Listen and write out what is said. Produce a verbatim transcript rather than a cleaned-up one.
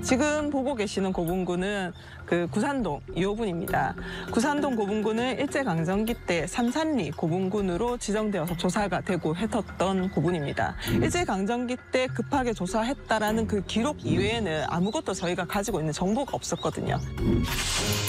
지금 보고 계시는 고분군은 그 구산동 이 호분입니다. 구산동 고분군은 일제강점기 때 삼산리 고분군으로 지정되어서 조사가 되고 했었던 고분입니다. 일제강점기 때 급하게 조사했다라는 그 기록 이외에는 아무것도 저희가 가지고 있는 정보가 없었거든요.